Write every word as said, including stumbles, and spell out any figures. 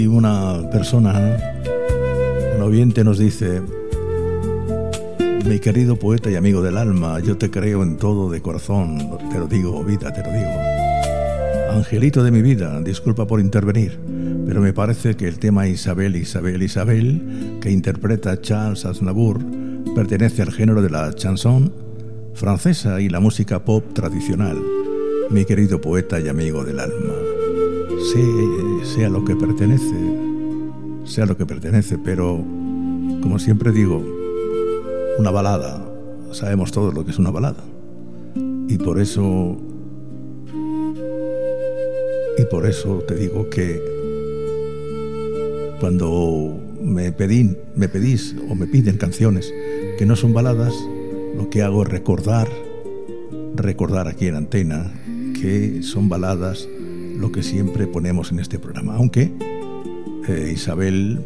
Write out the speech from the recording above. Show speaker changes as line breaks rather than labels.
Y una persona, un oyente nos dice: mi querido poeta y amigo del alma, yo te creo en todo de corazón, te lo digo, vida, te lo digo. Angelito de mi vida, disculpa por intervenir, pero me parece que el tema Isabel, Isabel, Isabel, que interpreta Charles Aznavour, pertenece al género de la chanson francesa y la música pop tradicional. Mi querido poeta y amigo del alma, sé, sea lo que pertenece, sea lo que pertenece, pero como siempre digo, una balada, sabemos todos lo que es una balada, y por eso y por eso te digo que cuando me pedí, me pedís o me piden canciones que no son baladas, lo que hago es recordar recordar aquí en Antena que son baladas lo que siempre ponemos en este programa, aunque eh, Isabel